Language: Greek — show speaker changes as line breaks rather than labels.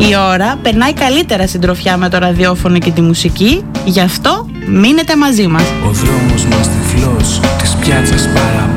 Η ώρα περνάει καλύτερα συντροφιά με το ραδιόφωνο και τη μουσική, γι' αυτό μείνετε μαζί μας.
Ο δρόμος μας τυφλός, της πιάτσας παραμονή.